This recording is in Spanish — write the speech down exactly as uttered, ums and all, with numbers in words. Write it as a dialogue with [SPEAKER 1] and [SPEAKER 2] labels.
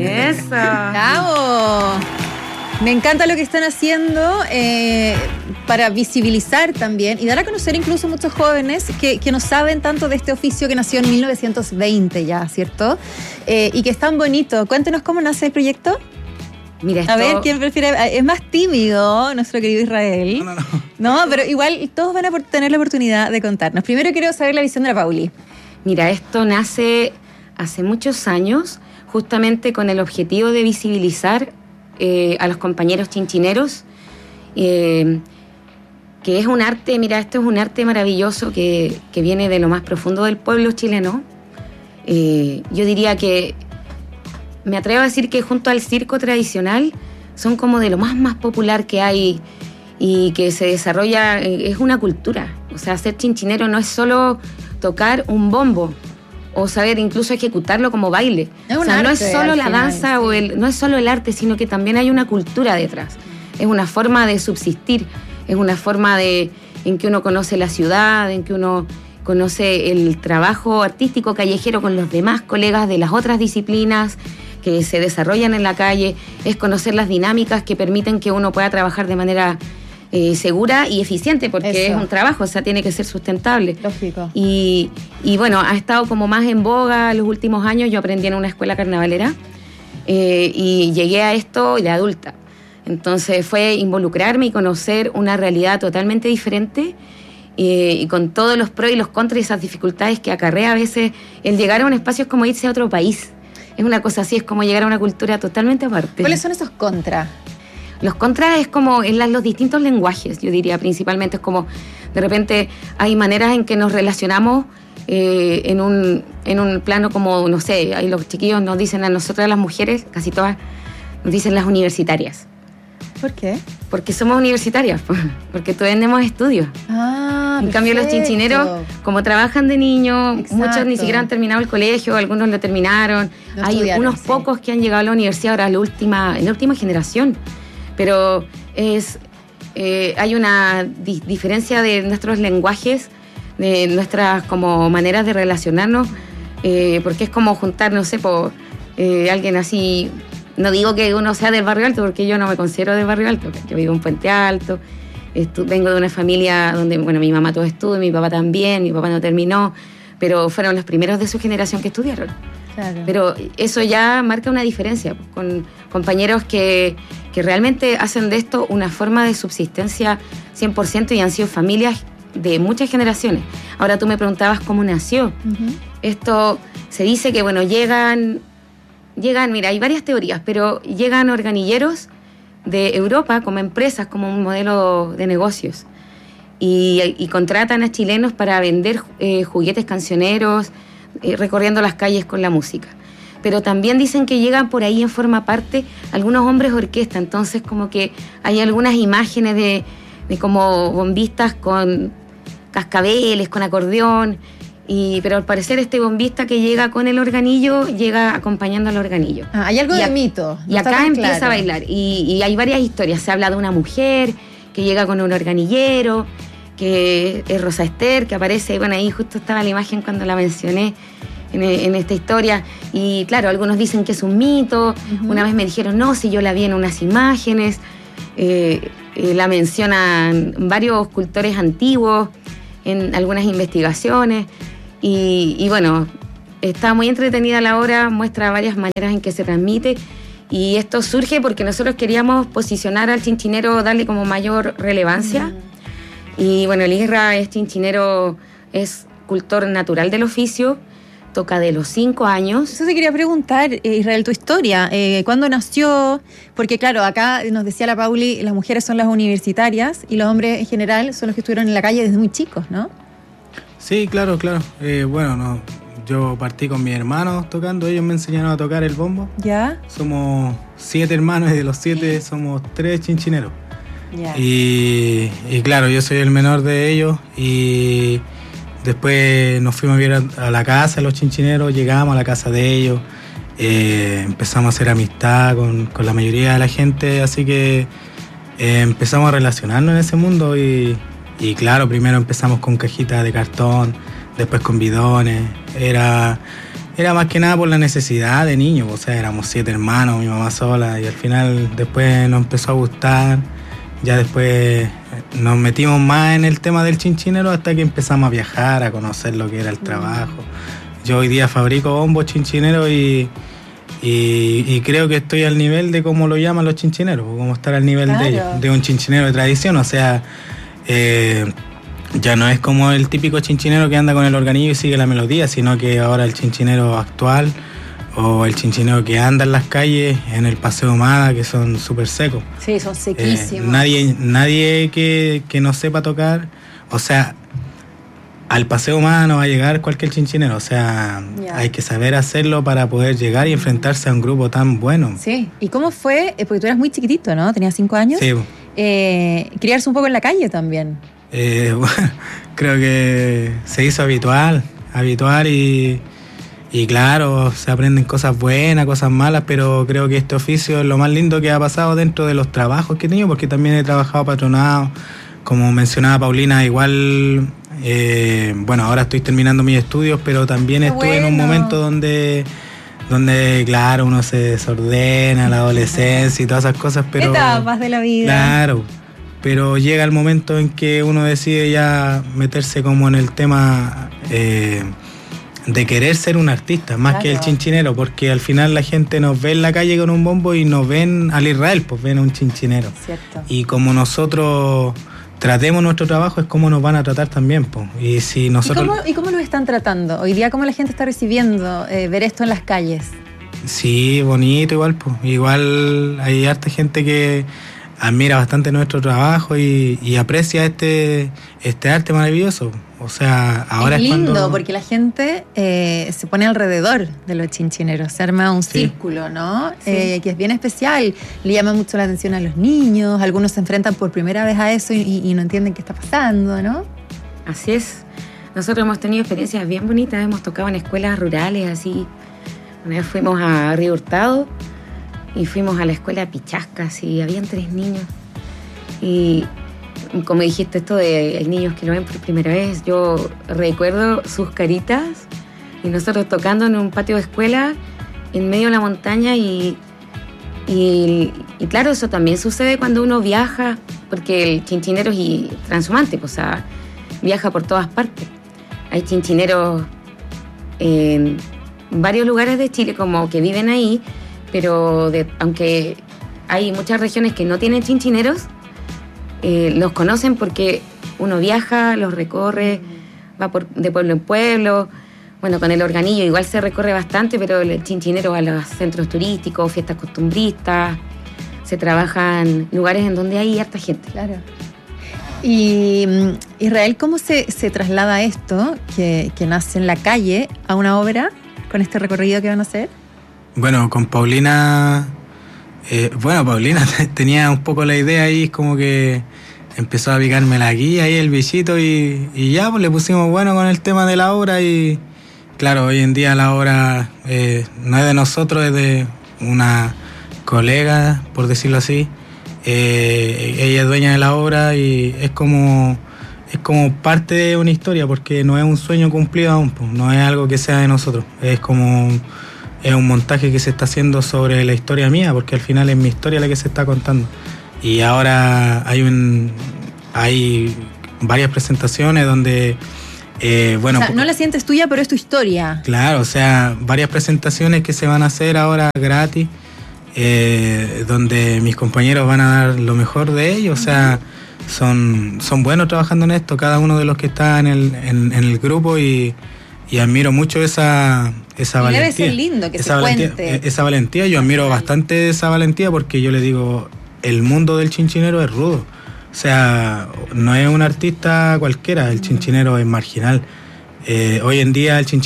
[SPEAKER 1] Eso.
[SPEAKER 2] ¡Bravo! Me encanta lo que están haciendo eh, para visibilizar también y dar a conocer incluso a muchos jóvenes que, que no saben tanto de este oficio que nació en mil novecientos veinte ya, ¿cierto? Eh, y que es tan bonito. Cuéntenos cómo nace el proyecto.
[SPEAKER 1] Mira, esto...
[SPEAKER 2] A ver, ¿quién prefiere? Es más tímido nuestro querido Israel.
[SPEAKER 3] No, no, no.
[SPEAKER 2] No, pero igual todos van a tener la oportunidad de contarnos. Primero quiero saber la visión de la Pauli.
[SPEAKER 1] Mira, esto nace hace muchos años justamente con el objetivo de visibilizar eh, a los compañeros chinchineros, eh, que es un arte, mira, esto es un arte maravilloso que, que viene de lo más profundo del pueblo chileno. Eh, yo diría que me atrevo a decir que junto al circo tradicional son como de lo más, más popular que hay y que se desarrolla, es una cultura. O sea, ser chinchinero no es solo tocar un bombo o saber incluso ejecutarlo como baile.
[SPEAKER 2] Es
[SPEAKER 1] o
[SPEAKER 2] un
[SPEAKER 1] sea, no
[SPEAKER 2] arte,
[SPEAKER 1] es solo
[SPEAKER 2] al
[SPEAKER 1] la
[SPEAKER 2] final,
[SPEAKER 1] danza
[SPEAKER 2] sí.
[SPEAKER 1] o el, no es solo el arte, sino que también hay una cultura detrás. Es una forma de subsistir, es una forma de en que uno conoce la ciudad, en que uno conoce el trabajo artístico callejero con los demás colegas de las otras disciplinas que se desarrollan en la calle, es conocer las dinámicas que permiten que uno pueda trabajar de manera eh, segura y eficiente, porque
[SPEAKER 2] Eso.
[SPEAKER 1] es un trabajo, o sea, tiene que ser sustentable.
[SPEAKER 2] Lógico.
[SPEAKER 1] Y, y bueno, ha estado como más en boga los últimos años. Yo aprendí en una escuela carnavalera eh, y llegué a esto de adulta. Entonces fue involucrarme y conocer una realidad totalmente diferente eh, y con todos los pros y los contras y esas dificultades que acarrea a veces el llegar a un espacio es como irse a otro país. Es una cosa así, es como llegar a una cultura totalmente aparte.
[SPEAKER 2] ¿Cuáles son esos contras?
[SPEAKER 1] Los contras es como en las, los distintos lenguajes, yo diría principalmente. Es como, de repente, hay maneras en que nos relacionamos eh, en, un, en un plano como, no sé, ahí los chiquillos nos dicen a nosotras las mujeres, casi todas, nos dicen las universitarias.
[SPEAKER 2] ¿Por qué?
[SPEAKER 1] Porque somos universitarias, porque tenemos estudios.
[SPEAKER 2] Ah,
[SPEAKER 1] En cambio, los chinchineros, como trabajan de niños,
[SPEAKER 2] Exacto.
[SPEAKER 1] muchos ni siquiera han terminado el colegio, algunos lo terminaron.
[SPEAKER 2] Lo
[SPEAKER 1] Hay
[SPEAKER 2] estudiaron,
[SPEAKER 1] unos
[SPEAKER 2] sí.
[SPEAKER 1] pocos que han llegado a la universidad ahora, la última, en la última generación. Pero es eh, hay una di- diferencia de nuestros lenguajes, de nuestras como maneras de relacionarnos, eh, porque es como juntar, no sé, por eh, alguien así. No digo que uno sea del barrio alto, porque yo no me considero del barrio alto. Yo vivo en Puente Alto, estu- vengo de una familia donde, bueno, mi mamá todo estudió, mi papá también, mi papá no terminó, pero fueron los primeros de su generación que estudiaron.
[SPEAKER 2] Claro.
[SPEAKER 1] Pero eso ya marca una diferencia, con compañeros que, que realmente hacen de esto una forma de subsistencia cien por ciento y han sido familias de muchas generaciones. Ahora tú me preguntabas cómo nació.
[SPEAKER 2] Uh-huh.
[SPEAKER 1] Esto se dice que, bueno, llegan... Llegan, mira, hay varias teorías, pero llegan organilleros de Europa como empresas, como un modelo de negocios, y, y contratan a chilenos para vender eh, juguetes cancioneros, eh, recorriendo las calles con la música. Pero también dicen que llegan por ahí en forma parte algunos hombres orquesta, entonces como que hay algunas imágenes de, de como bombistas con cascabeles, con acordeón. Y, pero al parecer este bombista que llega con el organillo, llega acompañando al organillo.
[SPEAKER 2] Ah, hay algo
[SPEAKER 1] Y
[SPEAKER 2] de
[SPEAKER 1] a-
[SPEAKER 2] mito.
[SPEAKER 1] Y
[SPEAKER 2] no está
[SPEAKER 1] acá
[SPEAKER 2] tan
[SPEAKER 1] empieza
[SPEAKER 2] claro.
[SPEAKER 1] a bailar. Y, y hay varias historias. Se habla de una mujer que llega con un organillero, que es Rosa Ester, que aparece, bueno, ahí justo estaba la imagen cuando la mencioné en, en esta historia. Y claro, algunos dicen que es un mito.
[SPEAKER 2] Uh-huh.
[SPEAKER 1] Una vez me dijeron, no, si yo la vi en unas imágenes. Eh, eh, la mencionan varios escultores antiguos en algunas investigaciones. Y, y bueno, está muy entretenida la obra, muestra varias maneras en que se transmite, y esto surge porque nosotros queríamos posicionar al chinchinero, darle como mayor relevancia. Mm. Y bueno, el Isra es chinchinero, es cultor natural del oficio, toca de los cinco años.
[SPEAKER 2] Eso te quería preguntar, eh, Israel, tu historia. Eh, ¿Cuándo nació? Porque claro, acá nos decía la Pauli, las mujeres son las universitarias y los hombres en general son los que estuvieron en la calle desde muy chicos, ¿no?
[SPEAKER 3] Sí, claro, claro. Eh, bueno, no, yo partí con mis hermanos tocando, ellos me enseñaron a tocar el bombo.
[SPEAKER 2] ¿Ya?
[SPEAKER 3] Somos siete hermanos y de los siete somos tres chinchineros.
[SPEAKER 2] Ya.
[SPEAKER 3] Y, y claro, yo soy el menor de ellos y después nos fuimos a vivir a, a la casa de los chinchineros, llegamos a la casa de ellos, eh, empezamos a hacer amistad con, con la mayoría de la gente, así que eh, empezamos a relacionarnos en ese mundo y... Y claro, primero empezamos con cajitas de cartón, después con bidones. Era Era más que nada por la necesidad de niños, o sea, éramos siete hermanos, mi mamá sola, y al final después nos empezó a gustar, ya después nos metimos más en el tema del chinchinero hasta que empezamos a viajar, a conocer lo que era el trabajo. Yo hoy día fabrico bombos chinchineros y, y, y creo que estoy al nivel de cómo lo llaman los chinchineros, como estar al nivel
[SPEAKER 2] claro.
[SPEAKER 3] de ellos, de un chinchinero de tradición, o sea, eh, ya no es como el típico chinchinero que anda con el organillo y sigue la melodía, sino que ahora el chinchinero actual o el chinchinero que anda en las calles, en el Paseo Humada, que son súper secos.
[SPEAKER 2] Sí, son sequísimos.
[SPEAKER 3] Eh, nadie nadie que, que no sepa tocar, o sea, al Paseo Humada no va a llegar cualquier chinchinero, o sea, yeah. hay que saber hacerlo para poder llegar y enfrentarse a un grupo tan bueno.
[SPEAKER 2] Sí, ¿y cómo fue? Porque tú eras muy chiquitito, ¿no? Tenías cinco años.
[SPEAKER 3] Sí.
[SPEAKER 2] Eh, criarse un poco en la calle también.
[SPEAKER 3] Eh, bueno, creo que se hizo habitual, habitual y, y claro, se aprenden cosas buenas, cosas malas, pero creo que este oficio es lo más lindo que ha pasado dentro de los trabajos que he tenido, porque también he trabajado patronado, como mencionaba Paulina, igual, eh, bueno, ahora estoy terminando mis estudios, pero también
[SPEAKER 2] Qué
[SPEAKER 3] estuve
[SPEAKER 2] bueno.
[SPEAKER 3] en un momento donde, donde, claro, uno se desordena, la adolescencia y todas esas cosas, pero...
[SPEAKER 2] Etapas de la vida.
[SPEAKER 3] Claro. Pero llega el momento en que uno decide ya meterse como en el tema eh, de querer ser un artista, más claro. que el chinchinero, porque al final la gente nos ve en la calle con un bombo y nos ven al Israel, pues ven a un chinchinero.
[SPEAKER 2] Cierto.
[SPEAKER 3] Y como nosotros tratemos nuestro trabajo, es como nos van a tratar también, pues. Y si nosotros...
[SPEAKER 2] ¿Y cómo, ¿Y cómo nos están tratando? Hoy día, ¿cómo la gente está recibiendo eh, ver esto en las calles?
[SPEAKER 3] Sí, bonito igual, pues. Igual hay harta gente que admira bastante nuestro trabajo y, y aprecia este, este arte maravilloso. O sea, ahora
[SPEAKER 2] es
[SPEAKER 3] es
[SPEAKER 2] lindo
[SPEAKER 3] cuando...
[SPEAKER 2] porque la gente eh, se pone alrededor de los chinchineros, se arma un
[SPEAKER 3] Sí.
[SPEAKER 2] círculo, ¿no?
[SPEAKER 1] Sí.
[SPEAKER 2] Eh, que es bien especial, le llama mucho la atención a los niños, algunos se enfrentan por primera vez a eso y, y no entienden qué está pasando, ¿no?
[SPEAKER 1] Así es. Nosotros hemos tenido experiencias bien bonitas, hemos tocado en escuelas rurales, así. Una vez fuimos a Río Hurtado y fuimos a la escuela Pichascas y habían tres niños. Y como dijiste esto de hay niños que lo ven por primera vez, yo recuerdo sus caritas y nosotros tocando en un patio de escuela en medio de la montaña y, y, y claro, eso también sucede cuando uno viaja, porque el chinchinero es y transhumante, pues, o sea, viaja por todas partes. Hay chinchineros en varios lugares de Chile como que viven ahí, pero de, aunque hay muchas regiones que no tienen chinchineros, eh, los conocen porque uno viaja, los recorre, va por, de pueblo en pueblo. Bueno, con el organillo igual se recorre bastante, pero el chinchinero va a los centros turísticos, fiestas costumbristas, se trabaja en lugares en donde hay harta gente.
[SPEAKER 2] Claro. Y Israel, ¿cómo se, se traslada esto, que, que nace en la calle, a una obra con este recorrido que van a hacer?
[SPEAKER 3] Bueno, con Paulina, eh, bueno, Paulina tenía un poco la idea ahí, como que empezó a picarme la guía ahí el bichito y, y ya pues le pusimos bueno con el tema de la obra y claro, hoy en día la obra eh, no es de nosotros, es de una colega, por decirlo así. Eh, ella es dueña de la obra y es como es como parte de una historia porque no es un sueño cumplido aún, pues, no es algo que sea de nosotros, es como es un montaje que se está haciendo sobre la historia mía porque al final es mi historia la que se está contando y ahora hay un hay varias presentaciones donde eh, bueno,
[SPEAKER 2] o sea, no la sientes tuya pero es tu historia.
[SPEAKER 3] Claro, o sea, varias presentaciones que se van a hacer ahora gratis. Eh, donde mis compañeros van a dar lo mejor de ellos, o sea, son, son buenos trabajando en esto, cada uno de los que está en el, en, en el grupo y, y admiro mucho esa, esa
[SPEAKER 2] y
[SPEAKER 3] valentía.
[SPEAKER 2] Debe ser lindo que
[SPEAKER 3] esa
[SPEAKER 2] se
[SPEAKER 3] valentía,
[SPEAKER 2] cuente.
[SPEAKER 3] Esa valentía, yo admiro bastante esa valentía porque yo le digo, el mundo del chinchinero es rudo, o sea, no es un artista cualquiera, el chinchinero es marginal. Eh, hoy en día el chinchinero